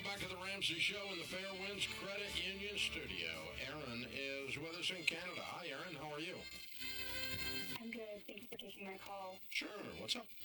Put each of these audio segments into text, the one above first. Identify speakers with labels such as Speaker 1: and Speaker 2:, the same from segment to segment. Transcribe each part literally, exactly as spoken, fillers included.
Speaker 1: Welcome back to the Ramsey Show in the Fairwinds Credit Union studio. Aaron is with us in Canada. Hi, Aaron. How are you?
Speaker 2: I'm good. Thank you for taking my call.
Speaker 1: Sure. What's up?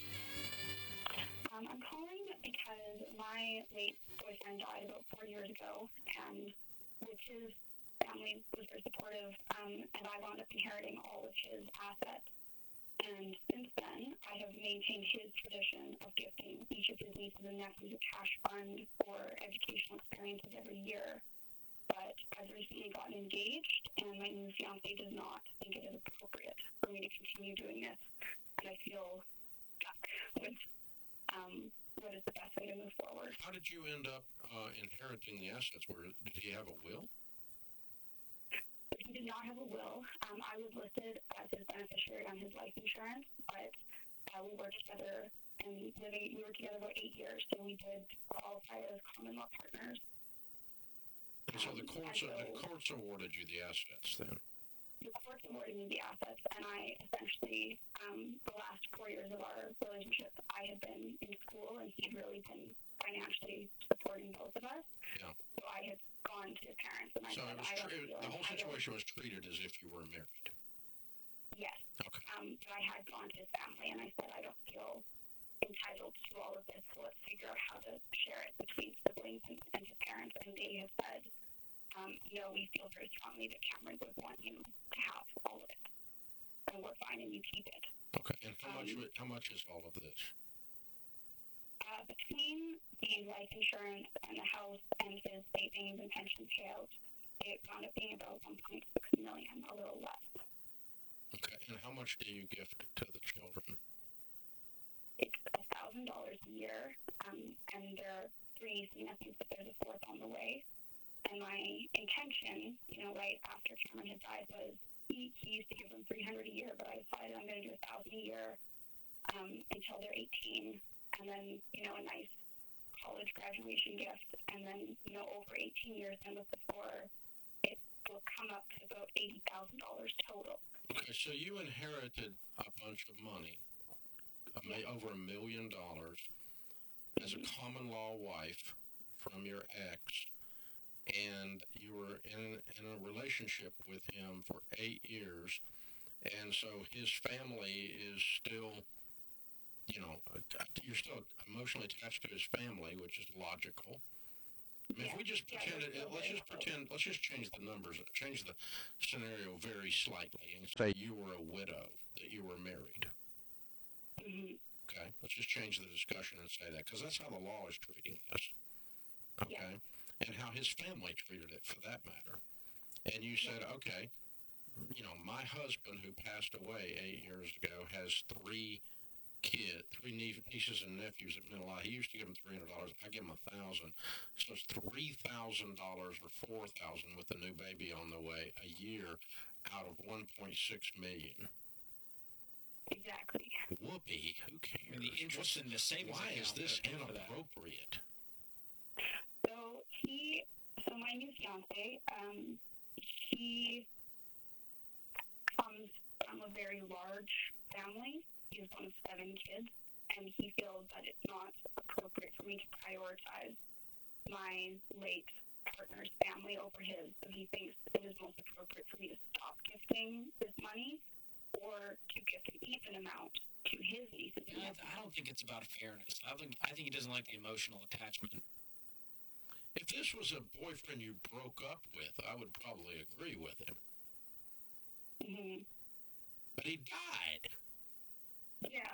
Speaker 2: Um, I'm calling because my late boyfriend died about four years ago, and with his family was very supportive, um, and I wound up inheriting all of his assets. And since then, I have maintained his tradition of gifting each of his nieces and nephews a cash fund for educational experiences every year. But I've recently gotten engaged, and my new fiancé does not think it is appropriate for me to continue doing this. And I feel stuck with um, what is the best way to move forward.
Speaker 1: How did you end up uh, inheriting the assets? Where, did he have a will?
Speaker 2: He did not have a will. Um, I was listed as his beneficiary on his life insurance, but uh, we were together and living. We were together about eight years, so we did qualify as common law partners.
Speaker 1: And so
Speaker 2: Um,
Speaker 1: the courts,
Speaker 2: and so
Speaker 1: the courts awarded you the assets then?
Speaker 2: The courts awarded me the assets, and I essentially, um, the last four years of our relationship, I had been in school, and he'd really been financially supporting both of us.
Speaker 1: Yeah.
Speaker 2: So I had gone to his parents, and I
Speaker 1: So
Speaker 2: said,
Speaker 1: it was
Speaker 2: I don't
Speaker 1: tre-
Speaker 2: feel
Speaker 1: the whole
Speaker 2: entitled.
Speaker 1: situation was treated as if you were married.
Speaker 2: Yes.
Speaker 1: Okay.
Speaker 2: Um, but I had gone to his family, and I said, I don't feel entitled to all of this, so let's figure out how to share it between siblings and, and his parents. And they have said, um, no, we feel very strongly that Cameron would want you to have all of it. And we're fine, and you keep it.
Speaker 1: Okay. And how
Speaker 2: Um,
Speaker 1: much? wa- How much is all of this?
Speaker 2: Uh, between the life insurance and the house and his savings and pension payout, it wound up being about one point six million dollars, a little less.
Speaker 1: Okay. And how much do you gift to the children?
Speaker 2: It's one thousand dollars a year, um, and there are three nieces and nephews, but there's a fourth on the way. And my intention, you know, right after Cameron had died was he, he used to give them three hundred dollars a year, but I decided I'm going to do one thousand dollars a year um, until they're eighteen, and then, you know, a nice college graduation gift, and then, you know, over eighteen years then with the four, it will come up to about eighty thousand dollars total.
Speaker 1: Okay. So you inherited a bunch of money, a ma-
Speaker 2: Yeah.
Speaker 1: over a million dollars, as a common law wife from your ex, and you were in in a relationship with him for eight years, and so his family is still, you know, you're still emotionally attached to his family, which is logical. I mean,
Speaker 2: Yeah.
Speaker 1: if we just
Speaker 2: Yeah,
Speaker 1: pretend,
Speaker 2: we're
Speaker 1: it,
Speaker 2: still
Speaker 1: let's
Speaker 2: very
Speaker 1: just
Speaker 2: close.
Speaker 1: pretend, let's just change the numbers, change the scenario very slightly, and say you were a widow, that you were married.
Speaker 2: Mm-hmm.
Speaker 1: Okay, let's just change the discussion and say that, because that's how the law is treating this. Okay, and how his family treated it, for that matter. And you said, okay, you know, my husband who passed away eight years ago has three kids, three nie- nieces and nephews that meant a lot. He used to give them three hundred dollars. I give him a thousand. So it's three thousand dollars or four thousand with a new baby on the way a year out of one point six million.
Speaker 2: Exactly.
Speaker 1: Whoopee, who
Speaker 3: I
Speaker 1: cares?
Speaker 3: mean, the interest in the savings
Speaker 1: Why
Speaker 3: account
Speaker 1: is this
Speaker 3: would pay for that.
Speaker 1: inappropriate?
Speaker 2: So he, so my new fiance, um, he comes from a very large family. He's one of seven kids, and he feels that it's not appropriate for me to prioritize my late partner's family over his. So he thinks it is most appropriate for me to stop gifting this money or to gift an even amount to his nieces and
Speaker 3: Yeah,
Speaker 2: nephews.
Speaker 3: I don't think it's about fairness. I think I think he doesn't like the emotional attachment.
Speaker 1: If this was a boyfriend you broke up with, I would probably agree with him.
Speaker 2: Mm-hmm.
Speaker 1: But he died.
Speaker 2: Yeah.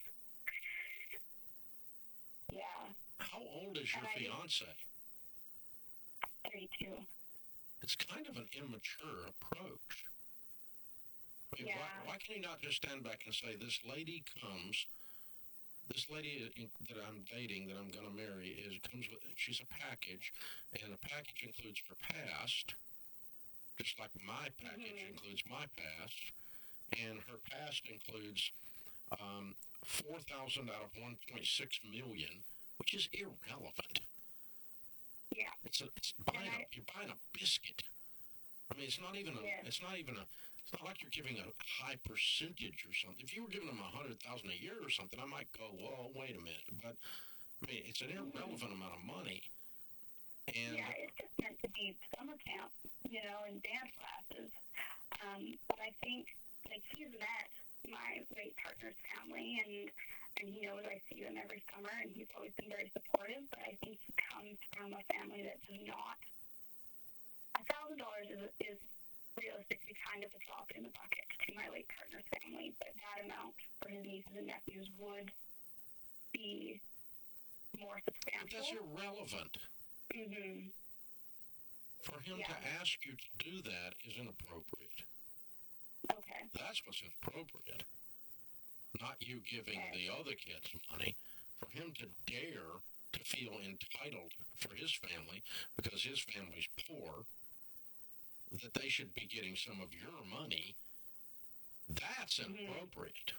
Speaker 2: Yeah.
Speaker 1: How old is your
Speaker 2: And I-
Speaker 1: fiance?
Speaker 2: thirty-two.
Speaker 1: It's kind of an immature approach. I mean,
Speaker 2: Yeah.
Speaker 1: why, why can you not just stand back and say, this lady comes, this lady that I'm dating, that I'm going to marry, is comes with, she's a package, and the package includes her past, just like my package
Speaker 2: Mhm.
Speaker 1: includes my past, and her past includes um, four thousand out of one point six million, which is irrelevant.
Speaker 2: Yeah.
Speaker 1: It's a, it's buying
Speaker 2: And
Speaker 1: a, you're buying a biscuit. I mean, it's not even a,
Speaker 2: Yeah.
Speaker 1: it's not even a, it's not like you're giving a high percentage or something. If you were giving them a hundred thousand a year or something, I might go, whoa, wait a minute. But I mean, it's an irrelevant amount of money. And
Speaker 2: yeah, it's just meant to be summer camp, you know, and dance classes. Um, but I think, like, he's met my late partner's family, and and he knows I see them every summer, and he's always been very supportive. But I think he comes from a family that does not. A thousand dollars is is realistically kind of a drop in the bucket to my late partner's family, but that amount for his nieces and nephews would be more
Speaker 1: but
Speaker 2: substantial.
Speaker 1: that's irrelevant.
Speaker 2: Mm-hmm.
Speaker 1: For him
Speaker 2: Yeah.
Speaker 1: to ask you to do that is inappropriate.
Speaker 2: Okay.
Speaker 1: That's what's inappropriate. Not you giving
Speaker 2: Okay.
Speaker 1: the other kids money. For him to dare to feel entitled for his family, because his family's poor, that they should be getting some of your money, that's
Speaker 2: Mhm.
Speaker 1: inappropriate.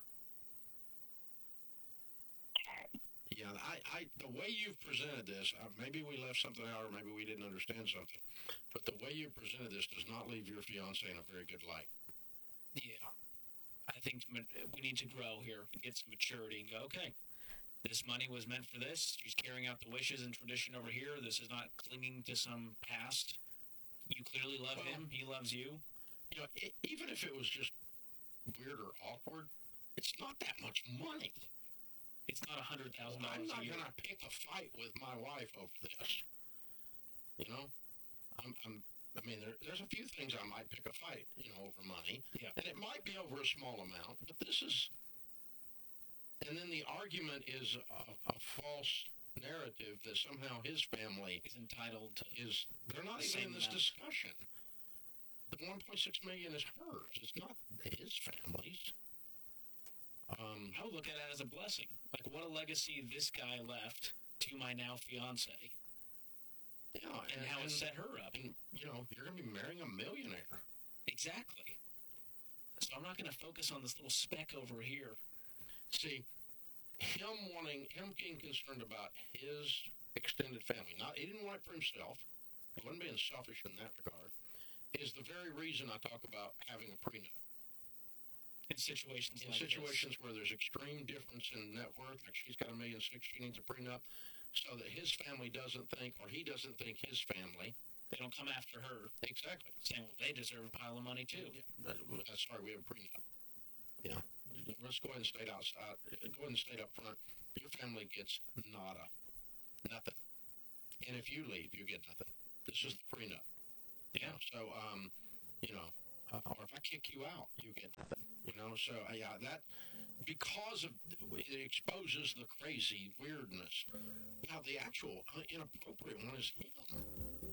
Speaker 2: Okay.
Speaker 1: Yeah, I, I, the way you've presented this, uh, maybe we left something out or maybe we didn't understand something, but the way you presented this does not leave your fiance in a very good light.
Speaker 3: Yeah. I think ma- we need to grow here, get some maturity, and go, okay, this money was meant for this. She's carrying out the wishes and tradition over here. This is not clinging to some past. You clearly love
Speaker 1: Well-
Speaker 3: him. He loves you.
Speaker 1: You know, I even if it was just weird or awkward, it's not that much money.
Speaker 3: It's not a hundred thousand
Speaker 1: I'm
Speaker 3: dollars a
Speaker 1: not
Speaker 3: year.
Speaker 1: going to pick a fight with my wife over this. You know, I'm, I'm I mean, there, there's a few things I might pick a fight, you know, over money.
Speaker 3: Yeah.
Speaker 1: And it might be over a small amount, but this is, and then the argument is a, a false narrative that somehow his family
Speaker 3: He's entitled to.
Speaker 1: is, they're not
Speaker 3: The
Speaker 1: even
Speaker 3: same
Speaker 1: in this
Speaker 3: amount.
Speaker 1: discussion. The one point six million is hers. It's not his family's. Um,
Speaker 3: I would look at it as a blessing. Like, what a legacy this guy left to my now fiance,
Speaker 1: yeah,
Speaker 3: and, how it set her up.
Speaker 1: And, you know, you're going to be marrying a millionaire.
Speaker 3: Exactly. So I'm not going to focus on this little speck over here.
Speaker 1: See, him wanting, him being concerned about his extended family, not, he didn't want it for himself. He wasn't being selfish in that regard, is the very reason I talk about having a prenup.
Speaker 3: In situations
Speaker 1: In
Speaker 3: like
Speaker 1: situations where there's extreme difference in net worth, like she's got a million six, she needs a prenup, so that his family doesn't think, or he doesn't think his family.
Speaker 3: this, they don't come after her
Speaker 1: Exactly.
Speaker 3: saying, well, they deserve a pile of money too.
Speaker 1: Yeah, but, uh, sorry, we have a prenup. Yeah. Let's go ahead and state outside. Go ahead and state up front. Your family gets nada, nothing. And if you leave, you get nothing. This is the prenup.
Speaker 3: Yeah.
Speaker 1: So, um, you know, uh, or if I kick you out, you get nothing. You know, so uh, yeah, that because of it exposes the crazy weirdness. Now, the actual uh, inappropriate one is him.